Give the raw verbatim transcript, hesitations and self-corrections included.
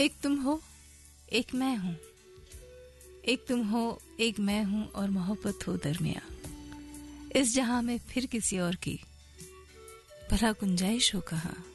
एक तुम हो, एक मैं हूं, एक तुम हो, एक मैं हूं और मोहब्बत हो दरमिया। इस जहां में फिर किसी और की भला गुंजाइश हो कहां।